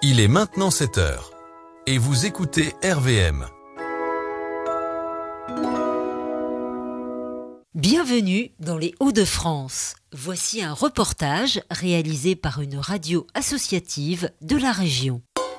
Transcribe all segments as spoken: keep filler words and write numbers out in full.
Il est maintenant sept heures et vous écoutez R V M. Bienvenue dans les Hauts-de-France. Voici un reportage réalisé par une radio associative de la région.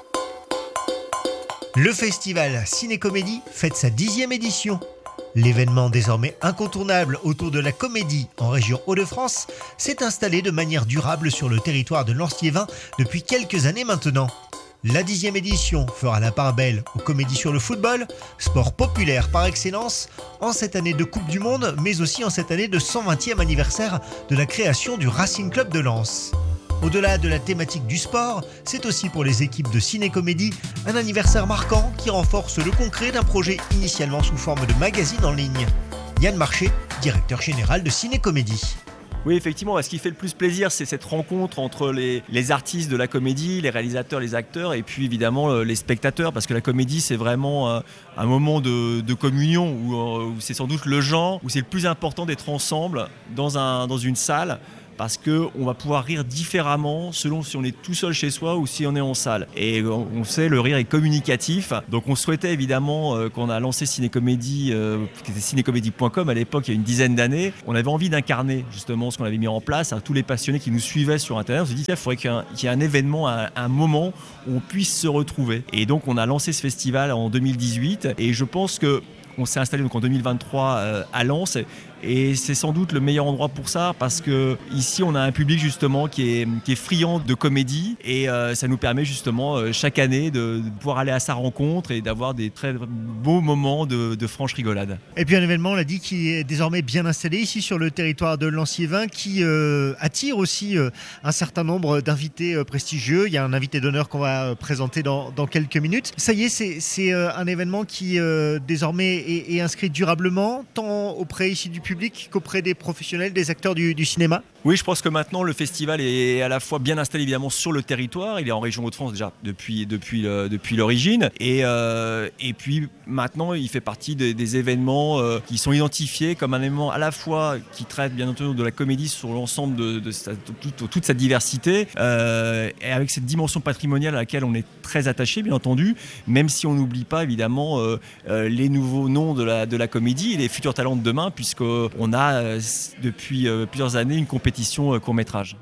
Le festival Ciné-Comédie fête sa dixième édition. L'événement désormais incontournable autour de la comédie en région Hauts-de-France s'est installé de manière durable sur le territoire de Lens-Liévin depuis quelques années maintenant. La dixième édition fera la part belle aux comédies sur le football, sport populaire par excellence, en cette année de Coupe du Monde, mais aussi en cette année de cent vingtième anniversaire de la création du Racing Club de Lens. Au-delà de la thématique du sport, c'est aussi pour les équipes de ciné-comédie un anniversaire marquant qui renforce le concret d'un projet initialement sous forme de magazine en ligne. Yann Marché, directeur général de Ciné-Comédie. Oui, effectivement, ce qui fait le plus plaisir, c'est cette rencontre entre les, les artistes de la comédie, les réalisateurs, les acteurs et puis évidemment les spectateurs, parce que la comédie, c'est vraiment un, un moment de, de communion où, où c'est sans doute le genre où c'est le plus important d'être ensemble dans, un, dans une salle, parce qu'on va pouvoir rire différemment selon si on est tout seul chez soi ou si on est en salle. Et on sait, le rire est communicatif. Donc on souhaitait évidemment, euh, quand on a lancé Ciné-Comédie, euh, qui était cinécomédie point com à l'époque, il y a une dizaine d'années, on avait envie d'incarner justement ce qu'on avait mis en place. À tous les passionnés qui nous suivaient sur Internet, on s'est dit, il faudrait qu'il y ait un, qu'il y ait un événement, un, un moment où on puisse se retrouver. Et donc on a lancé ce festival en deux mille dix-huit. Et je pense que on s'est installé donc en deux mille vingt-trois euh, à Lens et c'est sans doute le meilleur endroit pour ça parce que ici on a un public justement qui est, qui est friand de comédie et euh, ça nous permet justement euh, chaque année de, de pouvoir aller à sa rencontre et d'avoir des très beaux moments de, de franche rigolade. Et puis un événement, on l'a dit, qui est désormais bien installé ici sur le territoire de Lens-Liévin qui euh, attire aussi euh, un certain nombre d'invités euh, prestigieux. Il y a un invité d'honneur qu'on va euh, présenter dans, dans quelques minutes. Ça y est, c'est, c'est euh, un événement qui euh, désormais est, est inscrit durablement, tant auprès ici du public qu'auprès des professionnels, des acteurs du, du cinéma. Oui, je pense que maintenant le festival est à la fois bien installé évidemment sur le territoire. Il est en région Hauts-de-France déjà depuis, depuis, euh, depuis l'origine. Et, euh, et puis maintenant, il fait partie des, des événements euh, qui sont identifiés comme un événement à la fois qui traite bien entendu de la comédie sur l'ensemble de, de, de, de toute, toute sa diversité euh, et avec cette dimension patrimoniale à laquelle on est très attaché, bien entendu, même si on n'oublie pas évidemment euh, euh, les nouveaux noms de la, de la comédie et les futurs talents de demain, puisqu'on a euh, depuis euh, plusieurs années une compétition court-métrage.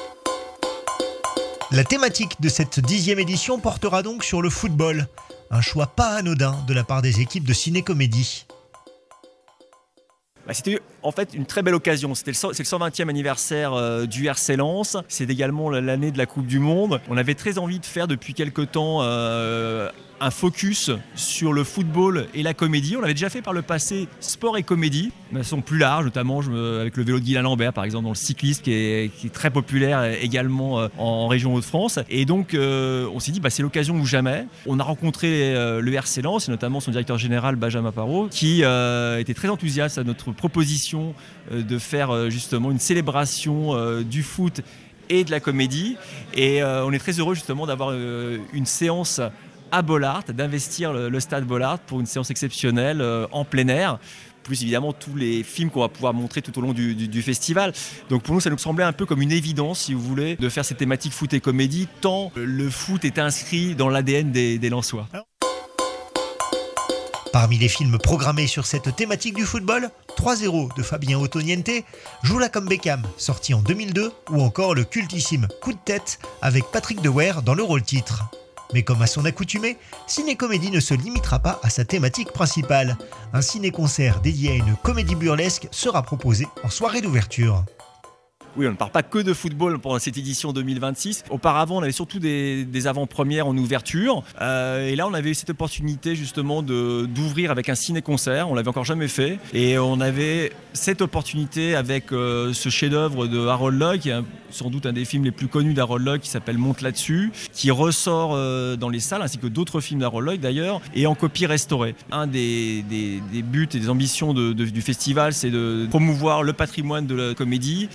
La thématique de cette dixième édition portera donc sur le football. Un choix pas anodin de la part des équipes de Ciné-Comédie. Bah, c'était en fait une très belle occasion. C'était le, c'est le cent vingtième anniversaire euh, du R C Lens. C'est également l'année de la Coupe du Monde. On avait très envie de faire depuis quelque temps euh, un focus sur le football et la comédie. On l'avait déjà fait par le passé, sport et comédie, de façon plus large, notamment je me, avec le vélo de Guylain Lambert, par exemple, dans le cyclisme, qui est, qui est très populaire également euh, en, en région Hauts-de-France. Et donc, euh, on s'est dit, bah, c'est l'occasion ou jamais. On a rencontré euh, le R C Lens, et notamment son directeur général, Benjamin Parot, qui euh, était très enthousiaste à notre proposition euh, de faire euh, justement une célébration euh, du foot et de la comédie. Et euh, on est très heureux justement d'avoir euh, une séance à Bollaert, d'investir le, le stade Bollaert pour une séance exceptionnelle euh, en plein air, plus évidemment tous les films qu'on va pouvoir montrer tout au long du, du, du festival. Donc pour nous, ça nous semblait un peu comme une évidence, si vous voulez, de faire cette thématique foot et comédie, tant le foot est inscrit dans l'A D N des, des Lensois. Parmi les films programmés sur cette thématique du football, trois zéro de Fabien Ottoniente, Joue-la comme Beckham, sorti en deux mille deux, ou encore le cultissime Coup de tête avec Patrick Dewaere dans le rôle titre. Mais comme à son accoutumée, Ciné-Comédie ne se limitera pas à sa thématique principale. Un ciné-concert dédié à une comédie burlesque sera proposé en soirée d'ouverture. Oui, on ne parle pas que de football pendant cette édition deux mille vingt-six. Auparavant, on avait surtout des, des avant-premières en ouverture. Euh, et là, on avait eu cette opportunité justement de, d'ouvrir avec un ciné-concert. On ne l'avait encore jamais fait. Et on avait cette opportunité avec euh, ce chef-d'œuvre de Harold Lloyd, qui est un, sans doute un des films les plus connus d'Harold Lloyd, qui s'appelle Monte là-dessus, qui ressort euh, dans les salles, ainsi que d'autres films d'Harold Lloyd d'ailleurs, et en copie restaurée. Un des, des, des buts et des ambitions de, de, du festival, c'est de promouvoir le patrimoine de la comédie. Et euh,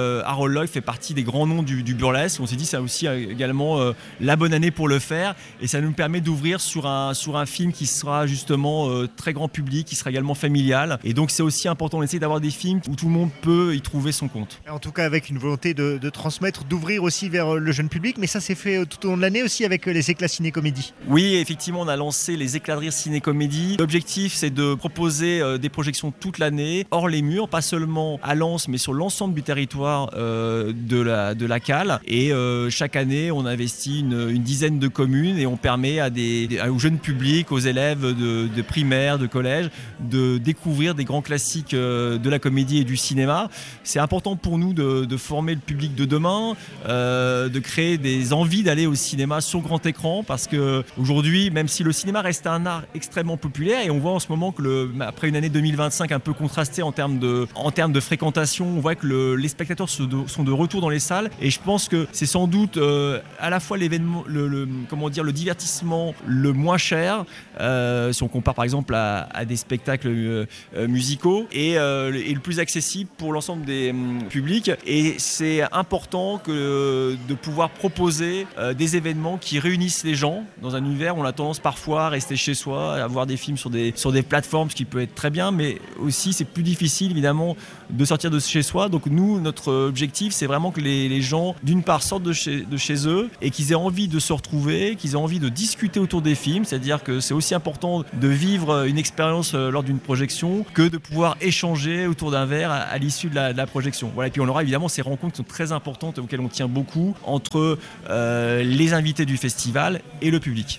euh, Harold Lloyd fait partie des grands noms du, du burlesque. On s'est dit c'est aussi euh, également euh, la bonne année pour le faire et ça nous permet d'ouvrir sur un, sur un film qui sera justement euh, très grand public, qui sera également familial. Et donc c'est aussi important d'essayer d'avoir des films où tout le monde peut y trouver son compte. En tout cas avec une volonté de, de transmettre, d'ouvrir aussi vers le jeune public, mais ça s'est fait tout au long de l'année aussi avec les éclats ciné-comédie. Oui, effectivement, on a lancé les éclats de rire ciné-comédie. L'objectif, c'est de proposer euh, des projections toute l'année, hors les murs, pas seulement à Lens, mais sur l'ensemble du territoire euh, de la, de la Cale. Et euh, chaque année, on investit une, une dizaine de communes et on permet à des, aux jeunes publics, aux élèves de, de primaire, de collège, de découvrir des grands classiques euh, de la comédie et du cinéma. C'est important pour nous de, de former le public de demain, euh, de créer des envies d'aller au cinéma sur grand écran, parce que aujourd'hui, même si le cinéma reste un art extrêmement populaire, et on voit en ce moment que le, après une année deux mille vingt-cinq un peu contrastée en termes de, en termes de fréquentation, on voit que le, les spectateurs sont de, sont de retour dans les salles, et je pense que c'est sans doute euh, à la fois l'événement, le, le, comment dire, le divertissement le moins cher, euh, si on compare par exemple à, à des spectacles euh, musicaux, et, euh, et le plus accessible pour l'ensemble des euh, publics. Et c'est important que, de pouvoir proposer euh, des événements qui réunissent les gens dans un univers où on a tendance parfois à rester chez soi, à voir des films sur des, sur des plateformes, ce qui peut être très bien, mais aussi c'est plus difficile évidemment de sortir de chez soi. Donc nous, notre objectif, c'est vraiment que les, les gens, d'une part, sortent de chez, de chez eux et qu'ils aient envie de se retrouver, qu'ils aient envie de discuter autour des films, c'est-à-dire que c'est aussi important de vivre une expérience lors d'une projection que de pouvoir échanger autour d'un verre à, à l'issue de la, de la projection. Voilà. Et puis on aura évidemment ces rencontres qui sont très importantes, auxquelles on tient beaucoup, entre euh, les invités du festival et le public.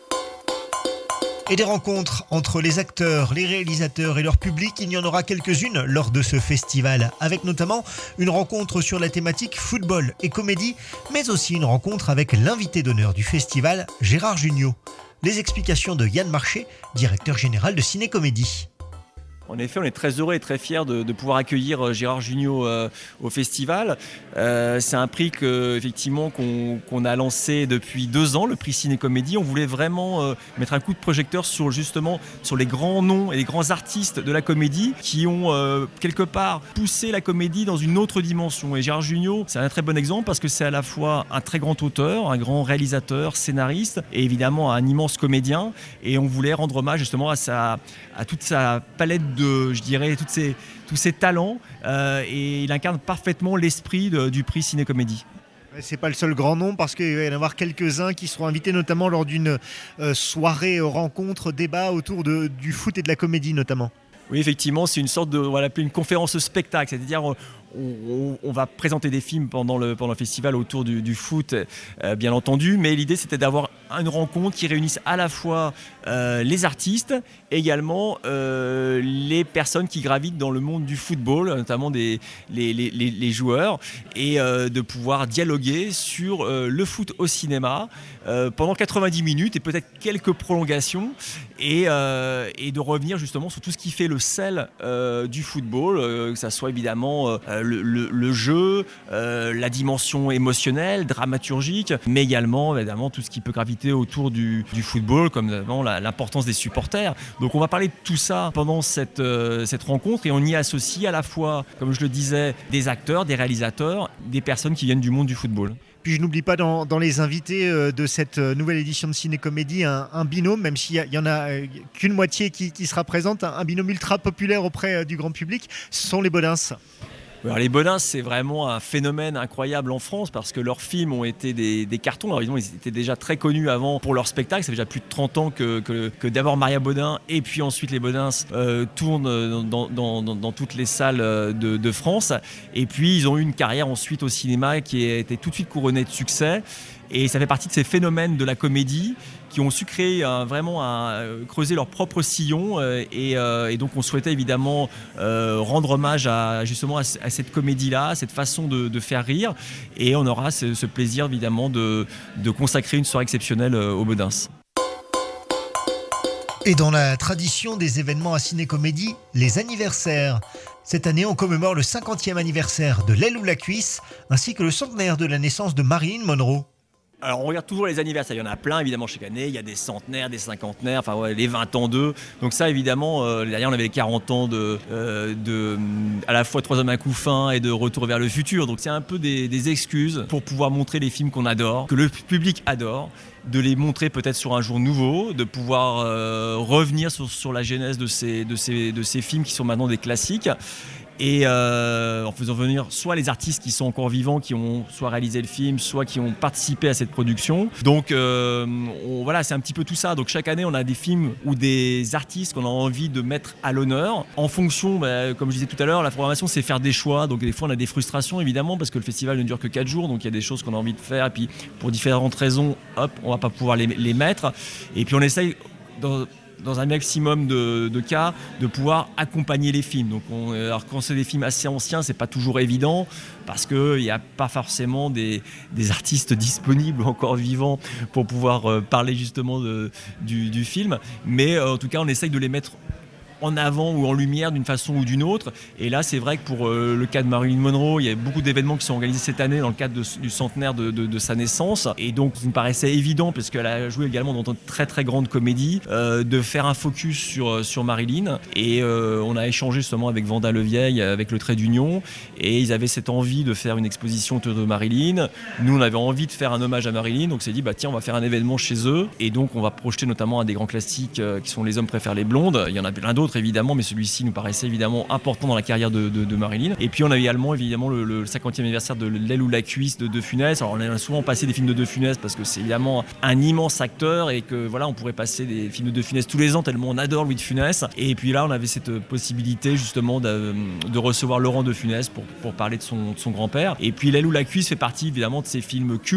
Et des rencontres entre les acteurs, les réalisateurs et leur public, il y en aura quelques-unes lors de ce festival, avec notamment une rencontre sur la thématique football et comédie, mais aussi une rencontre avec l'invité d'honneur du festival, Gérard Jugnot. Les explications de Yann Marché, directeur général de Ciné-Comédie. En effet, on est très heureux et très fiers de, de pouvoir accueillir Gérard Jugnot euh, au festival. Euh, c'est un prix que, effectivement, qu'on, qu'on a lancé depuis deux ans, le prix Ciné-Comédie. On voulait vraiment euh, mettre un coup de projecteur sur, justement, sur les grands noms et les grands artistes de la comédie qui ont euh, quelque part poussé la comédie dans une autre dimension. Et Gérard Jugnot, c'est un très bon exemple parce que c'est à la fois un très grand auteur, un grand réalisateur, scénariste et évidemment un immense comédien. Et on voulait rendre hommage justement à, sa, à toute sa palette de, je dirais, toutes ces, tous ces talents euh, et il incarne parfaitement l'esprit de, du prix Ciné-Comédie. C'est pas le seul grand nom parce qu'il va y en avoir quelques-uns qui seront invités notamment lors d'une euh, soirée, rencontre, débat autour de, du foot et de la comédie notamment. Oui, effectivement, c'est une sorte de, on va l'appeler une conférence spectacle, c'est-à-dire on, on, on va présenter des films pendant le, pendant le festival autour du, du foot, euh, bien entendu, mais l'idée c'était d'avoir une rencontre qui réunisse à la fois euh, les artistes, également euh, les personnes qui gravitent dans le monde du football, notamment des, les, les, les, les joueurs, et euh, de pouvoir dialoguer sur euh, le foot au cinéma euh, pendant quatre-vingt-dix minutes et peut-être quelques prolongations, et, euh, et de revenir justement sur tout ce qui fait le sel euh, du football, euh, que ça soit évidemment euh, le, le, le jeu, euh, la dimension émotionnelle, dramaturgique, mais également évidemment tout ce qui peut graviter autour du, du football, comme évidemment la, l'importance des supporters. Donc on va parler de tout ça pendant cette, euh, cette rencontre et on y associe à la fois, comme je le disais, des acteurs, des réalisateurs, des personnes qui viennent du monde du football. Puis je n'oublie pas dans, dans les invités de cette nouvelle édition de Ciné-Comédie un, un binôme, même s'il n'y en a qu'une moitié qui, qui sera présente, un, un binôme ultra populaire auprès du grand public, ce sont les Bodins. Alors les Bodins, c'est vraiment un phénomène incroyable en France parce que leurs films ont été des, des cartons. Alors évidemment, ils étaient déjà très connus avant pour leur spectacle. Ça fait déjà plus de trente ans que, que, que d'abord Maria Bodin et puis ensuite les Bodins euh, tournent dans, dans, dans, dans toutes les salles de, de France. Et puis ils ont eu une carrière ensuite au cinéma qui a été tout de suite couronnée de succès. Et ça fait partie de ces phénomènes de la comédie qui ont su créer euh, vraiment un, euh, creuser leur propre sillon euh, et, euh, et donc on souhaitait évidemment euh, rendre hommage à, justement à, à cette comédie-là, à cette façon de, de faire rire, et on aura ce, ce plaisir évidemment de, de consacrer une soirée exceptionnelle euh, aux Bodins. Et dans la tradition des événements à Ciné-Comédie, les anniversaires. Cette année, on commémore le cinquantième anniversaire de L'aile ou la cuisse, ainsi que le centenaire de la naissance de Marilyn Monroe. Alors on regarde toujours les anniversaires, il y en a plein évidemment chaque année, il y a des centenaires, des cinquantenaires, enfin ouais, les vingt ans d'eux. Donc ça évidemment, euh, derrière on avait les quarante ans de, euh, de à la fois Trois hommes à coup fin et de Retour vers le futur. Donc c'est un peu des, des excuses pour pouvoir montrer les films qu'on adore, que le public adore, de les montrer peut-être sur un jour nouveau, de pouvoir euh, revenir sur, sur la genèse de ces, de, ces, de ces films qui sont maintenant des classiques. Et euh, en faisant venir soit les artistes qui sont encore vivants, qui ont soit réalisé le film, soit qui ont participé à cette production. Donc euh, on, voilà, c'est un petit peu tout ça. Donc chaque année, on a des films ou des artistes qu'on a envie de mettre à l'honneur. En fonction, bah, comme je disais tout à l'heure, la programmation, c'est faire des choix. Donc des fois, on a des frustrations, évidemment, parce que le festival ne dure que quatre jours. Donc il y a des choses qu'on a envie de faire. Et puis pour différentes raisons, hop, on va pas pouvoir les, les mettre. Et puis on essaye... Dans, dans un maximum de, de cas, de pouvoir accompagner les films. Donc on, alors quand c'est des films assez anciens, c'est pas toujours évident parce qu'il n'y a pas forcément des, des artistes disponibles encore vivants pour pouvoir euh, parler justement de, du, du film. Mais euh, en tout cas, on essaye de les mettre en avant ou en lumière d'une façon ou d'une autre. Et là, c'est vrai que pour euh, le cas de Marilyn Monroe, il y a beaucoup d'événements qui sont organisés cette année dans le cadre de, du centenaire de, de, de sa naissance. Et donc, il me paraissait évident, parce qu'elle a joué également dans une très très grande comédie, euh, de faire un focus sur, sur Marilyn. Et euh, on a échangé justement avec Vanda Levieille, avec le Trait d'Union. Et ils avaient cette envie de faire une exposition autour de Marilyn. Nous, on avait envie de faire un hommage à Marilyn. Donc, on s'est dit, bah, tiens, on va faire un événement chez eux. Et donc, on va projeter notamment un des grands classiques euh, qui sont Les hommes préfèrent les blondes. Il y en a plein d'autres, évidemment, mais celui-ci nous paraissait évidemment important dans la carrière de, de, de Marilyn. Et puis on a également évidemment le, le cinquantième anniversaire de L'aile ou la cuisse de De Funès. Alors on a souvent passé des films de De Funès parce que c'est évidemment un immense acteur et que voilà, on pourrait passer des films de De Funès tous les ans tellement on adore Louis de Funès. Et puis là on avait cette possibilité justement de, de recevoir Laurent De Funès pour, pour parler de son, de son grand-père. Et puis L'aile ou la cuisse fait partie évidemment de ces films cultes